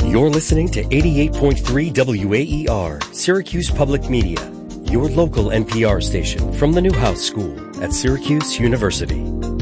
You're listening to 88.3 WAER, Syracuse Public Media, your local NPR station from the Newhouse School at Syracuse University.